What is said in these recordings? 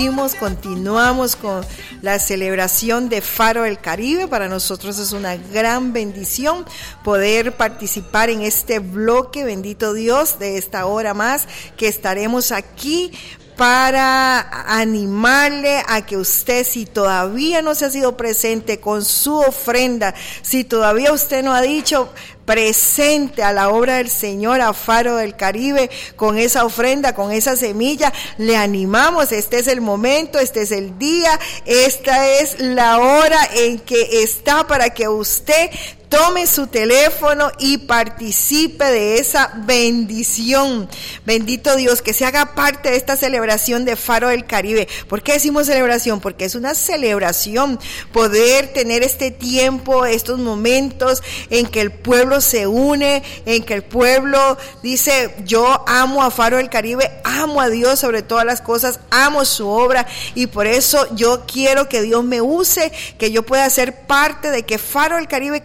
Continuamos con la celebración de Faro del Caribe. Para nosotros es una gran bendición poder participar en este bloque, bendito Dios, de esta hora más que estaremos aquí para animarle a que usted, si todavía no se ha sido presente con su ofrenda, si todavía usted no ha dicho presente a la obra del Señor, a Faro del Caribe, con esa ofrenda, con esa semilla, le animamos. Este es el momento, este es el día, esta es la hora en que está para que usted tome su teléfono y participe de esa bendición. Bendito Dios, que se haga parte de esta celebración de Faro del Caribe. ¿Por qué decimos celebración? Porque es una celebración poder tener este tiempo, estos momentos en que el pueblo se une, en que el pueblo dice: yo amo a Faro del Caribe, amo a Dios sobre todas las cosas, amo su obra, y por eso yo quiero que Dios me use, que yo pueda ser parte de que Faro del Caribe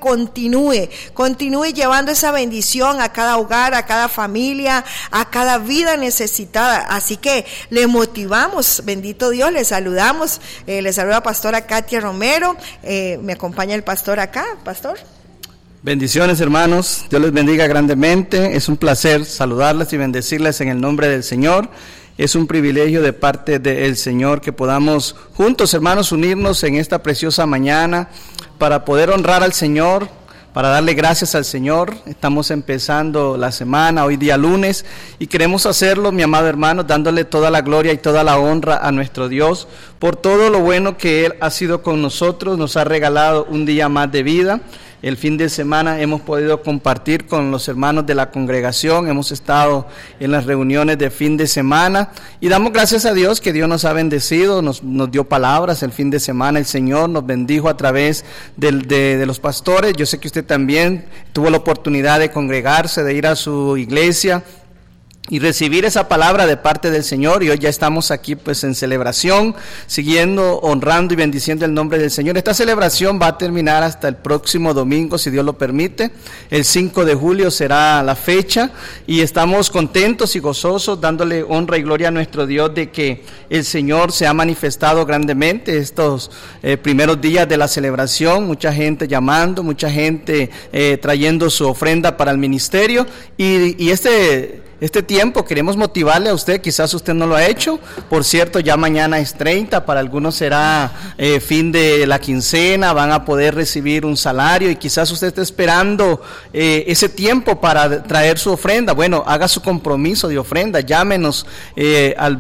continúe llevando esa bendición a cada hogar, a cada familia, a cada vida necesitada. Así que le motivamos, bendito Dios, le saludamos, le saluda pastora Katia Romero, me acompaña el pastor acá, pastor. Bendiciones, hermanos, Dios les bendiga grandemente. Es un placer saludarles y bendecirles en el nombre del Señor. Es un privilegio de parte del Señor que podamos juntos, hermanos, unirnos en esta preciosa mañana para poder honrar al Señor, para darle gracias al Señor. Estamos empezando la semana, hoy día lunes, y queremos hacerlo, mi amado hermano, dándole toda la gloria y toda la honra a nuestro Dios por todo lo bueno que Él ha sido con nosotros, nos ha regalado un día más de vida. El fin de semana hemos podido compartir con los hermanos de la congregación, hemos estado en las reuniones de fin de semana y damos gracias a Dios que Dios nos ha bendecido, nos dio palabras el fin de semana, el Señor nos bendijo a través de los pastores. Yo sé que usted también tuvo la oportunidad de congregarse, de ir a su iglesia y recibir esa palabra de parte del Señor, y hoy ya estamos aquí pues en celebración, siguiendo, honrando y bendiciendo el nombre del Señor. Esta celebración va a terminar hasta el próximo domingo, si Dios lo permite. El 5 de julio será la fecha, y estamos contentos y gozosos, dándole honra y gloria a nuestro Dios de que el Señor se ha manifestado grandemente estos primeros días de la celebración. Mucha gente llamando, mucha gente trayendo su ofrenda para el ministerio, y este tiempo queremos motivarle a usted. Quizás usted no lo ha hecho, por cierto, ya mañana es 30, para algunos será fin de la quincena, van a poder recibir un salario, y quizás usted esté esperando ese tiempo para traer su ofrenda. Bueno, haga su compromiso de ofrenda, llámenos al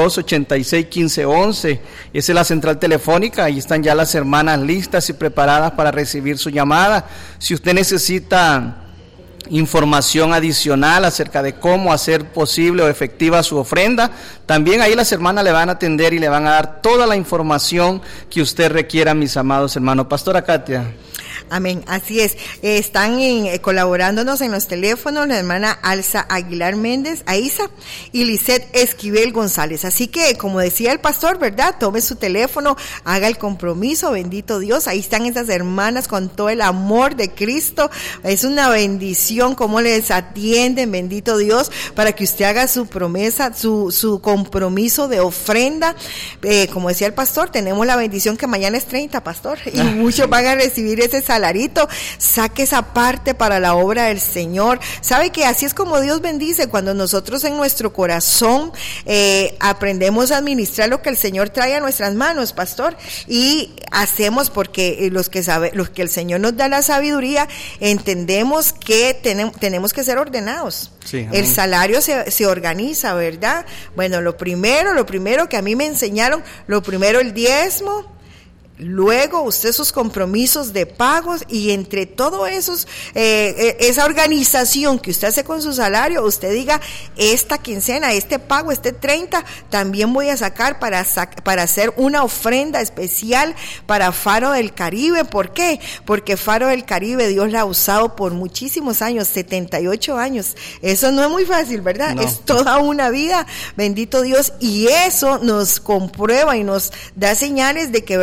2286-1511, esa es la central telefónica, ahí están ya las hermanas listas y preparadas para recibir su llamada. Si usted necesita información adicional acerca de cómo hacer posible o efectiva su ofrenda, también ahí las hermanas le van a atender y le van a dar toda la información que usted requiera, mis amados hermanos. Pastora Katia. Amén, así es. Están colaborándonos en los teléfonos la hermana Alza Aguilar Méndez, Aiza, y Lisette Esquivel González. Así que, como decía el pastor, ¿verdad? Tome su teléfono, haga el compromiso, bendito Dios. Ahí están esas hermanas con todo el amor de Cristo. Es una bendición cómo les atienden, bendito Dios, para que usted haga su promesa, su compromiso de ofrenda. Como decía el pastor, tenemos la bendición que mañana es 30, pastor, y muchos van a recibir ese salarito. Saque esa parte para la obra del Señor. Sabe que así es como Dios bendice, cuando nosotros en nuestro corazón aprendemos a administrar lo que el Señor trae a nuestras manos, pastor, y hacemos, porque los que el Señor nos da la sabiduría, entendemos que tenemos que ser ordenados. Sí, el salario se organiza, ¿verdad? Bueno, lo primero que a mí me enseñaron, el diezmo. Luego usted sus compromisos de pagos, y entre todo esos, esa organización que usted hace con su salario, usted diga: esta quincena, este pago, este 30, también voy a sacar para hacer una ofrenda especial para Faro del Caribe. ¿Por qué? Porque Faro del Caribe Dios la ha usado por muchísimos años, 78 años. Eso no es muy fácil, ¿verdad? No. Es toda una vida, bendito Dios, y eso nos comprueba y nos da señales de que verdaderamente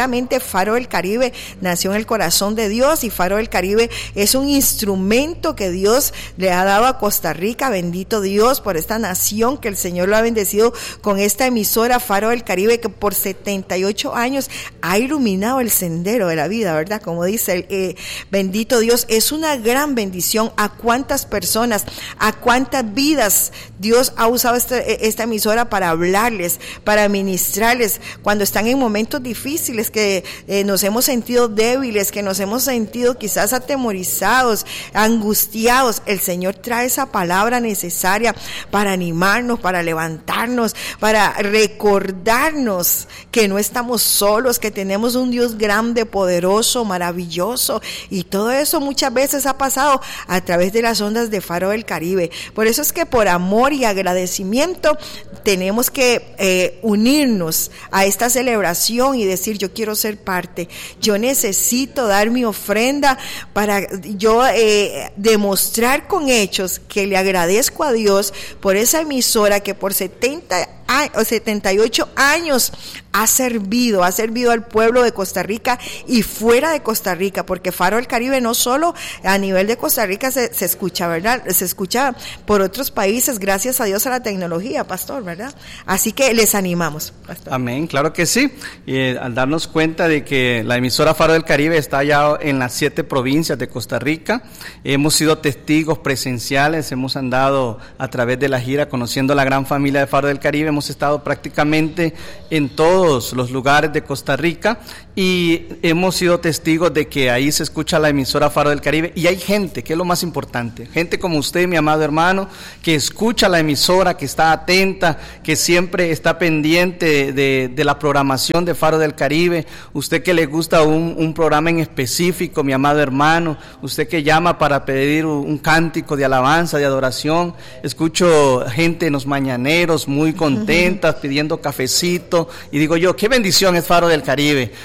verdaderamente Faro del Caribe nació en el corazón de Dios, y Faro del Caribe es un instrumento que Dios le ha dado a Costa Rica. Bendito Dios por esta nación, que el Señor lo ha bendecido con esta emisora Faro del Caribe, que por 78 años ha iluminado el sendero de la vida, ¿verdad? Como dice bendito Dios, es una gran bendición. A cuántas personas, a cuántas vidas Dios ha usado esta emisora para hablarles, para ministrarles cuando están en momentos difíciles, que nos hemos sentido débiles, que nos hemos sentido quizás atemorizados, angustiados. El Señor trae esa palabra necesaria para animarnos, para levantarnos, para recordarnos que no estamos solos, que tenemos un Dios grande, poderoso, maravilloso, y todo eso muchas veces ha pasado a través de las ondas de Faro del Caribe. Por eso es que por amor y agradecimiento tenemos que unirnos a esta celebración y decir: yo quiero ser parte, yo necesito dar mi ofrenda para yo demostrar con hechos que le agradezco a Dios por esa emisora que por 78 años ha servido al pueblo de Costa Rica y fuera de Costa Rica, porque Faro del Caribe no solo a nivel de Costa Rica se escucha, ¿verdad? Se escucha por otros países, gracias a Dios, a la tecnología, pastor, ¿verdad? Así que les animamos, pastor. Amén, claro que sí. Y al darnos cuenta de que la emisora Faro del Caribe está ya en las 7 provincias de Costa Rica, hemos sido testigos presenciales, hemos andado a través de la gira conociendo la gran familia de Faro del Caribe, hemos estado prácticamente en todos los lugares de Costa Rica y hemos sido testigos de que ahí se escucha la emisora Faro del Caribe, y hay gente, que es lo más importante, gente como usted, mi amado hermano, que escucha la emisora, que está atenta, que siempre está pendiente de la programación de Faro del Caribe. Usted que le gusta un programa en específico, mi amado hermano, usted que llama para pedir un cántico de alabanza, de adoración. Escucho gente en los mañaneros muy contentas pidiendo cafecito, y digo yo, qué bendición es Faro del Caribe.